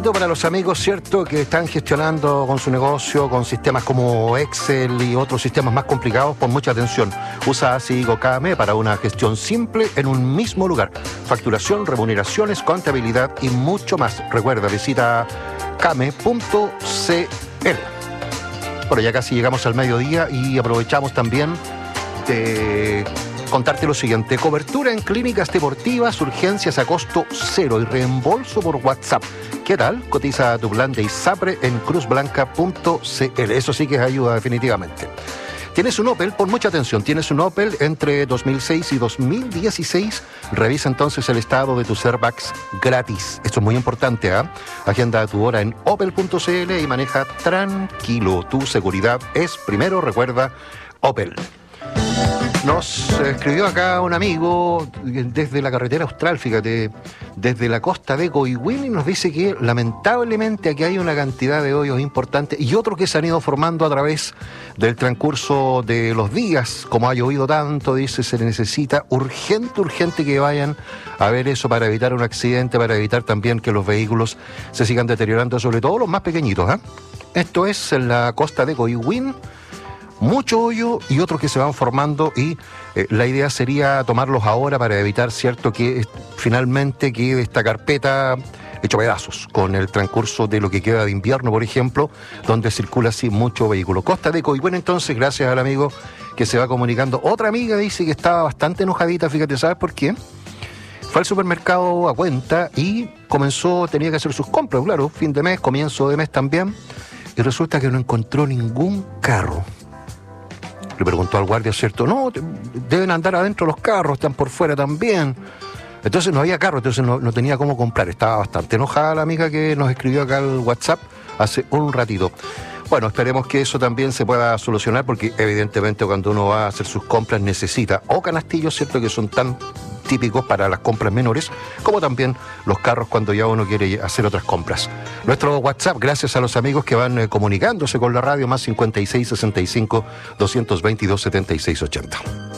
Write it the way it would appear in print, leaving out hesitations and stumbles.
Para los amigos, ¿cierto?, que están gestionando con su negocio, con sistemas como Excel y otros sistemas más complicados, pon mucha atención. Usa así Kame para una gestión simple en un mismo lugar. Facturación, remuneraciones, contabilidad y mucho más. Recuerda, visita kame.cl. Bueno, ya casi llegamos al mediodía y aprovechamos también de contarte lo siguiente: cobertura en clínicas deportivas, urgencias a costo cero y reembolso por WhatsApp. ¿Qué tal? Cotiza tu plan de ISAPRE en cruzblanca.cl. Eso sí que es ayuda definitivamente. ¿Tienes un Opel? Pon mucha atención. ¿Tienes un Opel entre 2006 y 2016? Revisa entonces el estado de tus airbags gratis. Esto es muy importante, ¿eh? Agenda tu hora en opel.cl y maneja tranquilo. Tu seguridad es primero, recuerda, Opel. Nos escribió acá un amigo desde la carretera austral, fíjate, desde la costa de Coihue, y nos dice que lamentablemente aquí hay una cantidad de hoyos importantes y otros que se han ido formando a través del transcurso de los días. Como ha llovido tanto, dice, se necesita urgente que vayan a ver eso para evitar un accidente, para evitar también que los vehículos se sigan deteriorando, sobre todo los más pequeñitos, ¿eh? Esto es en la costa de Coihue. Mucho hoyo y otros que se van formando y la idea sería tomarlos ahora para evitar, cierto, que finalmente quede esta carpeta hecho pedazos con el transcurso de lo que queda de invierno, por ejemplo, donde circula así mucho vehículo. Costa de Coihue, entonces, gracias al amigo que se va comunicando. Otra amiga dice que estaba bastante enojadita, fíjate, ¿sabes por qué? Fue al supermercado a cuenta y tenía que hacer sus compras, claro, fin de mes, comienzo de mes también, y resulta que no encontró ningún carro. Le preguntó al guardia, ¿cierto? No, deben andar adentro los carros, están por fuera también. Entonces no había carro, entonces no tenía cómo comprar. Estaba bastante enojada la amiga que nos escribió acá al WhatsApp hace un ratito. Bueno, esperemos que eso también se pueda solucionar, porque evidentemente cuando uno va a hacer sus compras necesita o canastillos, ¿cierto?, que son tan típicos para las compras menores, como también los carros cuando ya uno quiere hacer otras compras. Nuestro WhatsApp, gracias a los amigos que van comunicándose con la radio, más 56 65 222 76 80.